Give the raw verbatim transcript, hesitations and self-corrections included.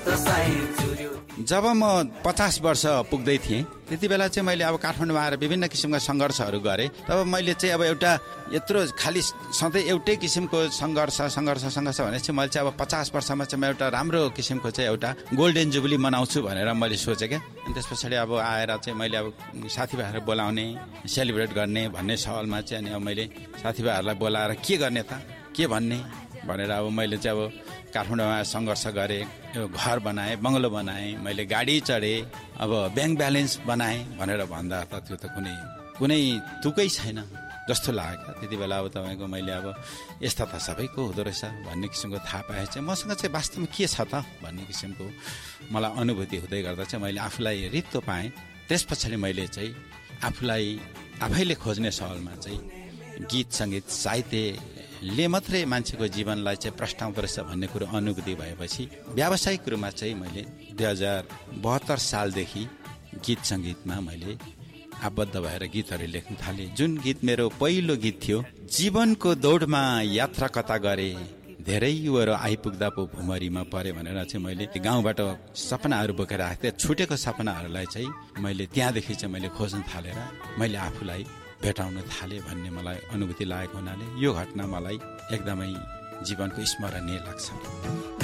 जब म पचास वर्ष पुग्दै थिएँ त्यति बेला चाहिँ मैले अब काठमाडौँमा आएर विभिन्न किसिमका सङ्घर्षहरू गरेँ। तब मैले चाहिँ अब एउटा यत्रो खालि सधैँ एउटै किसिमको सङ्घर्ष सङ्घर्ष सङ्घर्ष भने चाहिँ मैले चाहिँ अब पचास वर्षमा चाहिँ म एउटा राम्रो किसिमको चाहिँ एउटा गोल्डन जुबली मनाउँछु भनेर मैले सोचेँ क्या। अनि त्यस पछाडि अब आएर चाहिँ मैले अब साथीभाइहरू बोलाउने सेलिब्रेट गर्ने भन्ने सवालमा चाहिँ अनि अब मैले साथीभाइहरूलाई बोलाएर के गर्ने त के भन्ने भनेर अब मैले चाहिँ अब काठमाडौँमा सङ्घर्ष गरेँ, घर बनाएँ, बङ्गलो बनाएँ, मैले गाडी चढेँ, अब ब्याङ्क ब्यालेन्स बनाएँ भनेर भन्दा त त्यो त कुनै कुनै तुकै छैन जस्तो लाग्यो। त्यति बेला अब तपाईँको मैले अब यस्ता त सबैको हुँदो रहेछ भन्ने किसिमको थाहा पाएँ चाहिँ मसँग चाहिँ वास्तवमा के छ त भन्ने किसिमको मलाई अनुभूति हुँदै गर्दा चाहिँ मैले आफूलाई रित्तो पाएँ। त्यस पछाडि मैले चाहिँ आफूलाई आफैले खोज्ने सवालमा चाहिँ गीत सङ्गीत साहित्यले मात्रै मान्छेको जीवनलाई चाहिँ प्रश्नाउँदो रहेछ भन्ने कुरो अनुभूति भएपछि व्यावसायिक रूपमा चाहिँ मैले दुई हजार बहत्तर सालदेखि गीत सङ्गीतमा मैले आबद्ध भएर गीतहरू लेख्न थालेँ। जुन गीत मेरो पहिलो गीत थियो, जीवनको दौडमा यात्रा कता गरे धेरै युवाहरू आइपुग्दा पो भुमरीमा परे भनेर चाहिँ मैले गाउँबाट सपनाहरू बोकेर आएको थिएँ। छुटेको सपनाहरूलाई चाहिँ मैले त्यहाँदेखि चाहिँ मैले खोज्न थालेर मैले आफूलाई भेटाउन थालेँ भन्ने मलाई अनुभूति लागेको हुनाले यो घटना मलाई एकदमै जीवनको स्मरणीय लाग्छ।